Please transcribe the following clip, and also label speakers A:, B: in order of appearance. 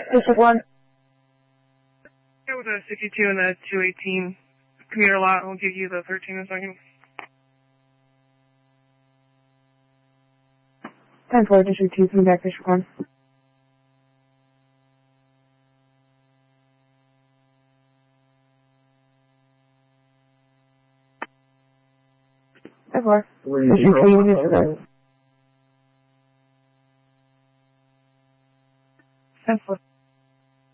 A: District 1.
B: Go with the 62 and the 218 commuter lot. I'll give you the 13 in a second.
A: 10-4, District 2, coming back, District 1. District 2, District 1.
B: 10-4.